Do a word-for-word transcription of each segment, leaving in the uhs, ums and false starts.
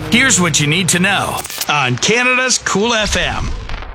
Here's what you need to know on Canada's Cool F M.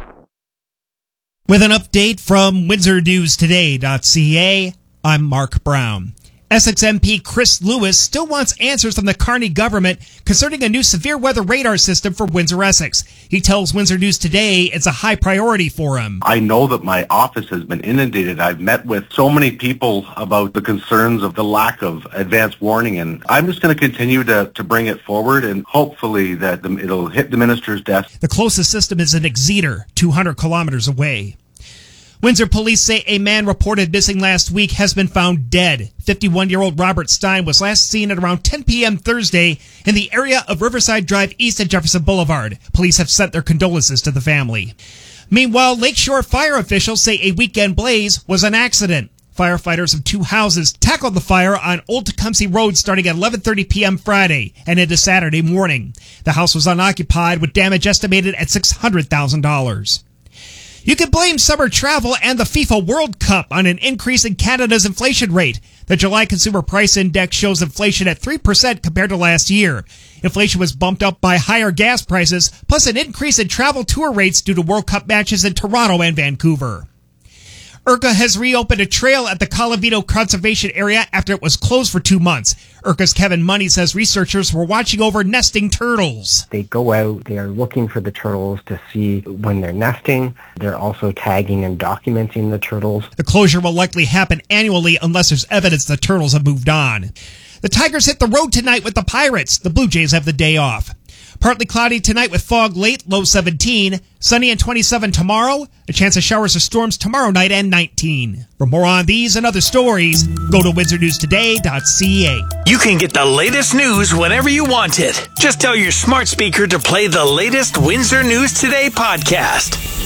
With an update from Windsor News Today dot C A, I'm Mark Brown. Essex M P Chris Lewis still wants answers from the Carney government concerning a new severe weather radar system for Windsor-Essex. He tells Windsor News Today it's a high priority for him. I know that my office has been inundated. I've met with so many people about the concerns of the lack of advance warning, and I'm just going to continue to, to bring it forward, and hopefully that the, it'll hit the minister's desk. The closest system is in Exeter, two hundred kilometers away. Windsor police say a man reported missing last week has been found dead. fifty-one-year-old Robert Stein was last seen at around ten p.m. Thursday in the area of Riverside Drive east of Jefferson Boulevard. Police have sent their condolences to the family. Meanwhile, Lakeshore fire officials say a weekend blaze was an accident. Firefighters of two houses tackled the fire on Old Tecumseh Road starting at eleven thirty p.m. Friday and into Saturday morning. The house was unoccupied with damage estimated at six hundred thousand dollars. You can blame summer travel and the FIFA World Cup on an increase in Canada's inflation rate. The July Consumer Price Index shows inflation at three percent compared to last year. Inflation was bumped up by higher gas prices, plus an increase in travel tour rates due to World Cup matches in Toronto and Vancouver. I R C A has reopened a trail at the Calavito Conservation Area after it was closed for two months. I R C A's Kevin Money says researchers were watching over nesting turtles. They go out, they are looking for the turtles to see when they're nesting. They're also tagging and documenting the turtles. The closure will likely happen annually unless there's evidence the turtles have moved on. The Tigers hit the road tonight with the Pirates. The Blue Jays have the day off. Partly cloudy tonight with fog late, low seventeen. Sunny and twenty-seven tomorrow. A chance of showers or storms tomorrow night and nineteen. For more on these and other stories, go to Windsor News Today dot C A. You can get the latest news whenever you want it. Just tell your smart speaker to play the latest Windsor News Today podcast.